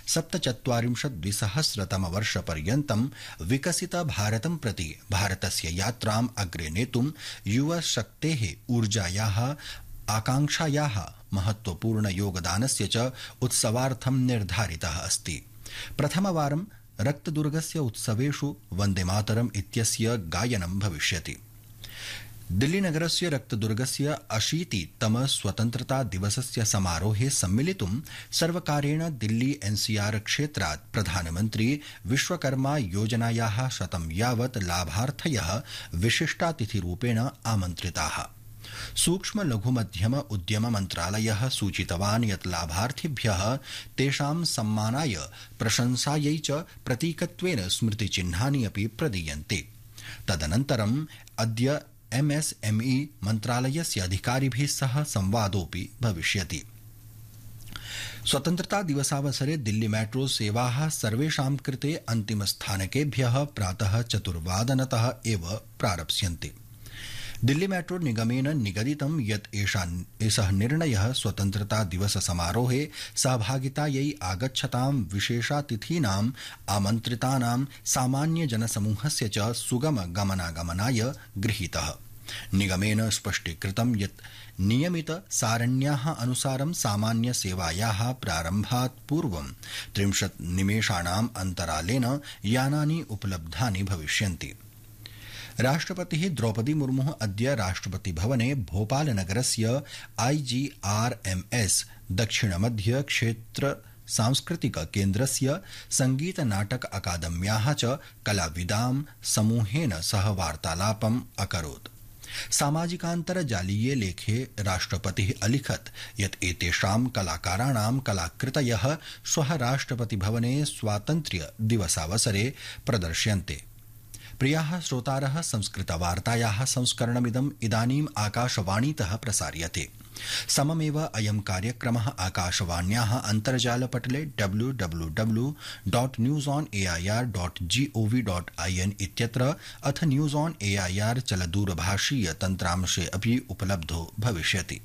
2047-2020 विकसित भारतं प्रति भारतस्य यात्राम् अग्रे नेतुं युवशक्तेः ऊर्जायाः आकांक्षायाः महत्वपूर्ण योगदानस्य च उत्सवार्थं निर्धारितः अस्ति। प्रथमवारं रक्तदुर्गस्य उत्सवेषु वन्देमातरम् इत्यस्य गायनं भविष्यति। दिल्लीनगरस्य रक्तदुर्गस्य 80तम स्वतन्त्रता दिवसस्य समारोहे सम्मिलितुं सर्वकारेण दिल्ली एनसीआर क्षेत्रात् प्रधानमन्त्री विश्वकर्मा योजनायाः 100 यावत् लाभार्थयः विशिष्टातिथिरूपेण आमन्त्रिताः। सूक्ष्म लघु मध्यम उद्यम मन्त्रालयः सूचितवान् यत् लाभार्थिभ्यः तेषां सम्मानाय प्रशंसायै च प्रतीकत्वेन स्मृतिचिह्नानि अपि प्रदीयन्ते। तदनन्तरम् अद्य एमएसएमई मन्त्रालयस्य अधिकारिभिः सह संवादोऽपि भविष्यति। स्वतन्त्रता दिवसावसरे दिल्ली मेट्रो सेवाः सर्वेषां कृते अन्तिमस्थानकेभ्यः प्रातः 4:00 एव प्रारप्स्यन्ते। दिल्ली मेट्रो निगमेन निगदितं यत् एषः निर्णयः स्वतन्त्रता दिवस समारोहे सहभागितायै आगच्छतां विशेषातिथीनाम् आमन्त्रितानां सामान्य जनसमूहस्य च सुगम गमनागमनाय गृहीतः। निगमेन स्पष्टीकृतं यत् नियमित सारण्याः अनुसारं सामान्य सेवायाः प्रारम्भात् पूर्वं 30 निमेषाणाम् अन्तरालेन यानानि उपलब्धानि भविष्यन्ति। राष्ट्रपतिः द्रौपदी मुर्मुः अद्य राष्ट्रपतिभवने भोपालनगरस्य IGRMS दक्षिणमध्य क्षेत्र सांस्कृतिक केन्द्रस्य संगीत नाटक अकादम्याः च कलाविदां समूहेन सह वार्तालापम् अकरोत्। सामाजिकान्तर्जालीये लेखे राष्ट्रपतिः अलिखत् यत् एतेषां कलाकाराणां कलाकृतयः श्वः राष्ट्रपतिभवने स्वातन्त्र्य दिवसावसरे प्रदर्श्यन्ते। प्रियाः श्रोतारः, संस्कृतवार्तायाः संस्करणमिदम् इदानीम् आकाशवाणीतः प्रसार्यते। सममेव अयं कार्यक्रमः आकाशवाण्याः अन्तर्जालपटले www.newsonair.gov.in इत्यत्र अथ न्यूज़ ऑन एआईआर चलदूरभाषीय तन्त्रांशे अपि उपलब्धो भविष्यति।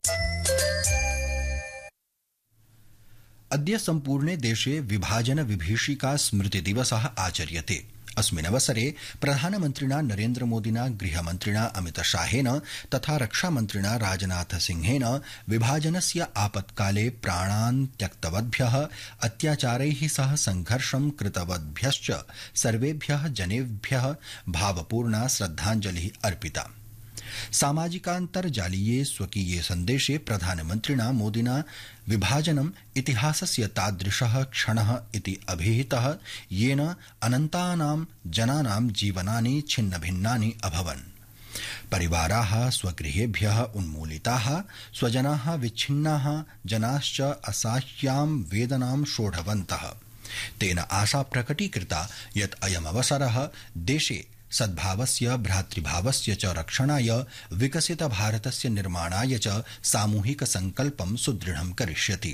अद्य सम्पूर्णे देशे विभाजन विभीषिका स्मृति दिवसः आचर्यते। अस्मिन् अवसरे प्रधानमन्त्रिणा नरेन्द्रमोदिना, गृहमन्त्रिणा अमितशाहेन तथा रक्षामन्त्रिणा राजनाथसिंहेन विभाजनस्य आपत्काले प्राणान् त्यक्तवद्भ्यः, अत्याचारैः सह संघर्षं कृतवद्भ्यश्च सर्वेभ्यः जनेभ्यः भावपूर्णा श्रद्धाञ्जलिः अर्पिता। सामाजिकान्तर्जालीये स्वकीये सन्देशे प्रधानमन्त्रिणा मोदिना विभाजनम् इतिहासस्य तादृशः क्षणः इति अभिहितः येन अनन्तानां जनानां जीवनानि छिन्नभिन्नानि अभवन्। परिवाराः स्वगृहेभ्यः उन्मूलिताः, स्वजनाः विच्छिन्नाः, जनाश्च असाह्यां वेदनां सोढवन्तः। तेन आशा प्रकटीकृता यत् अयमवसरः देशे सद्भावस्य, भ्रातृभावस्य च रक्षणाय, विकसित भारतस्य निर्माणाय च सामूहिक संकल्पं सुदृढं करिष्यति।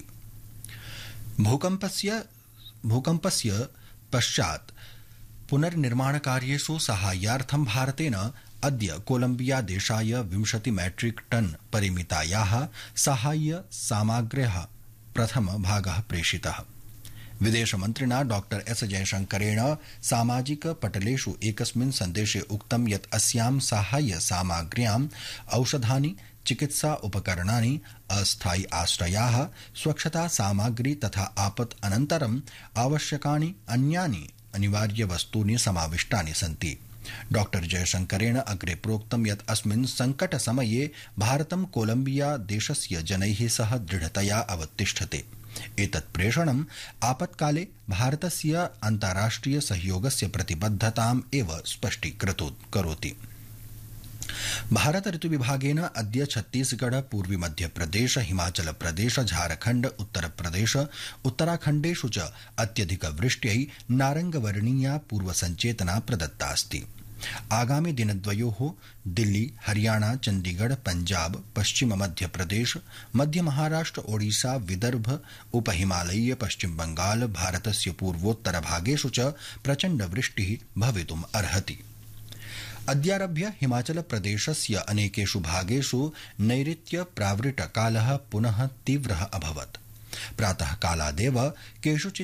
भूकम्पस्य पश्चात् पुनर्निर्माणकार्येषु साहाय्यार्थं भारतेन अद्य कोलम्बिया देशाय 20 मेट्रिक टन परिमितायाः साहाय्य सामग्र्याः प्रथम भागः प्रेषितः। विदेशमन्त्रिणा डॉ एस जयशंकरेण सामाजिक पटलेषु एकस्मिन् सन्देशे उक्तं यत् अस्यां साहाय्य सामग्र्याम् औषधानि, चिकित्सा उपकरणानि, अस्थायी आश्रयाः, स्वच्छता सामग्री तथा आपत् अनन्तरम् आवश्यकानि अन्यानि अनिवार्य वस्तूनि समाविष्टानि सन्ति। डॉ जयशंकरेण अग्रे प्रोक्तं यत् अस्मिन् संकट समये भारतं कोलम्बिया देशस्य जनैः सह दृढतया अवतिष्ठते। एतत् प्रेषणम् आपत्काले भारतस्य अन्ताराष्ट्रिय सहयोगस्य प्रतिबद्धताम् एव स्पष्टीकरोति। भारत ऋतुविभागेन अद्य छत्तीसगढ़, पूर्वी मध्यप्रदेश, हिमाचल प्रदेश, झारखण्ड, उत्तरप्रदेश, उत्तराखण्डेषु च अत्यधिकवृष्ट्यै नारंगवर्णीया पूर्वसञ्चेतना प्रदत्ता अस्ति। आगामि दिनद्वयोः दिल्ली, हरियाणा, चण्डीगढ़, पंजाब, पश्चिम मध्यप्रदेश, मध्य महाराष्ट्र, ओडिशा, विदर्भ, उपहिमालयीय पश्चिम बंगाल, भारतस्य पूर्वोत्तर भागेषु च प्रचण्ड वृष्टिः भवितुम् अर्हति। अद्यारभ्य हिमाचल प्रदेशस्य अनेकेषु भागेषु नैऋत्य प्रावृट्टकालः पुनः तीव्रः अभवत्। प्रातः कालादेव केषुचित्